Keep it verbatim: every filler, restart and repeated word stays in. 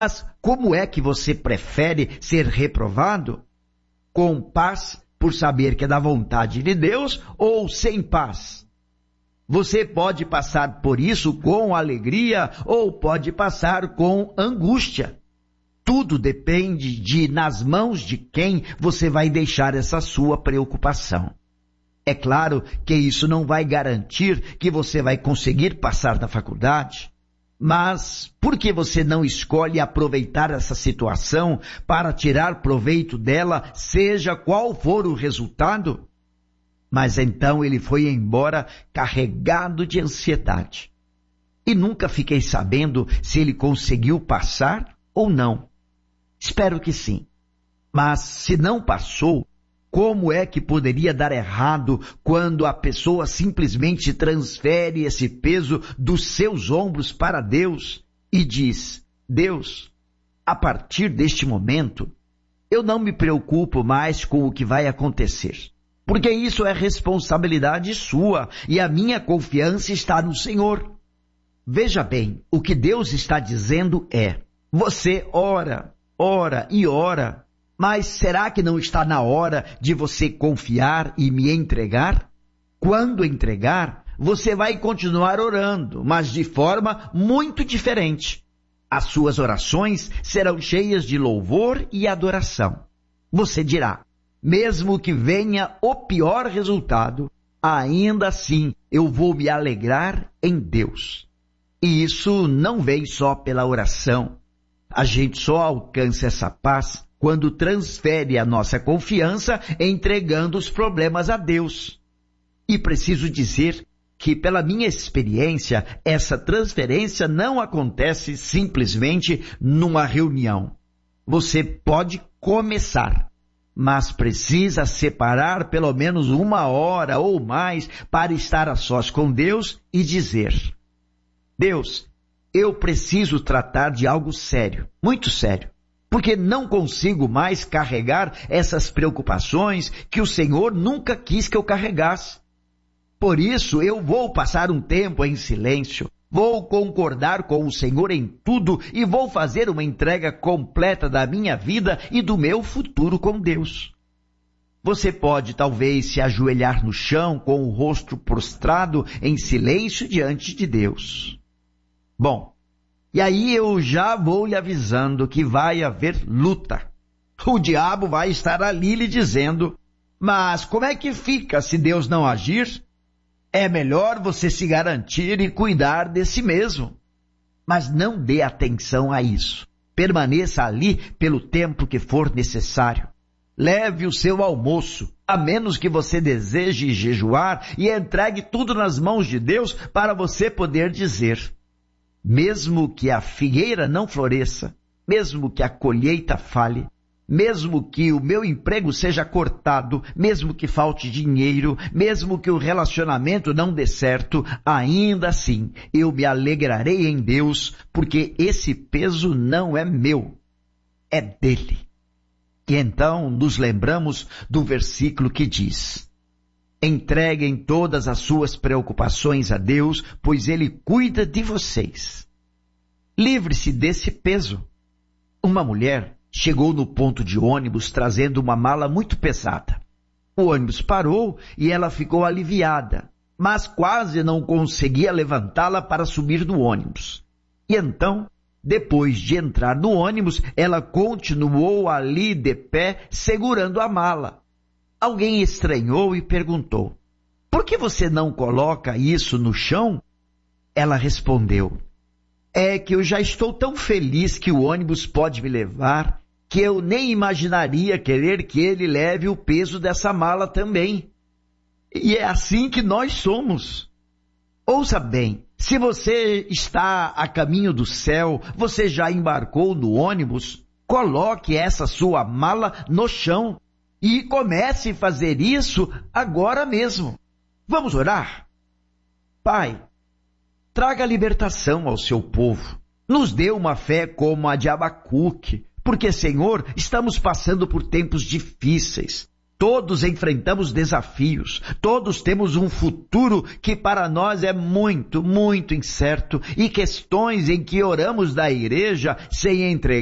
Mas como é que você prefere ser reprovado? Com paz, por saber que é da vontade de Deus, ou sem paz? Você pode passar por isso com alegria ou pode passar com angústia. Tudo depende de nas mãos de quem você vai deixar essa sua preocupação. É claro que isso não vai garantir que você vai conseguir passar na faculdade, mas por que você não escolhe aproveitar essa situação para tirar proveito dela, seja qual for o resultado? Mas então ele foi embora carregado de ansiedade. E nunca fiquei sabendo se ele conseguiu passar ou não. Espero que sim. Mas se não passou, como é que poderia dar errado quando a pessoa simplesmente transfere esse peso dos seus ombros para Deus e diz: Deus, a partir deste momento, eu não me preocupo mais com o que vai acontecer, porque isso é responsabilidade sua e a minha confiança está no Senhor. Veja bem, o que Deus está dizendo é: você ora, ora e ora, mas será que não está na hora de você confiar e me entregar? Quando entregar, você vai continuar orando, mas de forma muito diferente. As suas orações serão cheias de louvor e adoração. Você dirá: mesmo que venha o pior resultado, ainda assim eu vou me alegrar em Deus. E isso não vem só pela oração. A gente só alcança essa paz quando transfere a nossa confiança entregando os problemas a Deus. E preciso dizer que, pela minha experiência, essa transferência não acontece simplesmente numa reunião. Você pode começar, mas precisa separar pelo menos uma hora ou mais para estar a sós com Deus e dizer: Deus, eu preciso tratar de algo sério, muito sério, porque não consigo mais carregar essas preocupações que o Senhor nunca quis que eu carregasse. Por isso, eu vou passar um tempo em silêncio, vou concordar com o Senhor em tudo e vou fazer uma entrega completa da minha vida e do meu futuro com Deus. Você pode talvez se ajoelhar no chão com o rosto prostrado em silêncio diante de Deus. Bom, e aí eu já vou lhe avisando que vai haver luta. O diabo vai estar ali lhe dizendo: mas como é que fica se Deus não agir? É melhor você se garantir e cuidar de si mesmo. Mas não dê atenção a isso. Permaneça ali pelo tempo que for necessário. Leve o seu almoço, a menos que você deseje jejuar, e entregue tudo nas mãos de Deus para você poder dizer: mesmo que a figueira não floresça, mesmo que a colheita falhe, mesmo que o meu emprego seja cortado, mesmo que falte dinheiro, mesmo que o relacionamento não dê certo, ainda assim eu me alegrarei em Deus, porque esse peso não é meu, é dele. E então nos lembramos do versículo que diz: entreguem todas as suas preocupações a Deus, pois Ele cuida de vocês. Livre-se desse peso. Uma mulher chegou no ponto de ônibus trazendo uma mala muito pesada. O ônibus parou e ela ficou aliviada, mas quase não conseguia levantá-la para subir no ônibus. E então, depois de entrar no ônibus, ela continuou ali de pé, segurando a mala. Alguém estranhou e perguntou: por que você não coloca isso no chão? Ela respondeu: é que eu já estou tão feliz que o ônibus pode me levar, que eu nem imaginaria querer que ele leve o peso dessa mala também. E é assim que nós somos. Ouça bem, se você está a caminho do céu, você já embarcou no ônibus, coloque essa sua mala no chão e comece a fazer isso agora mesmo. Vamos orar? Pai, traga libertação ao seu povo. Nos dê uma fé como a de Abacuque, porque, Senhor, estamos passando por tempos difíceis. Todos enfrentamos desafios, todos temos um futuro que para nós é muito, muito incerto e questões em que oramos da igreja sem entregar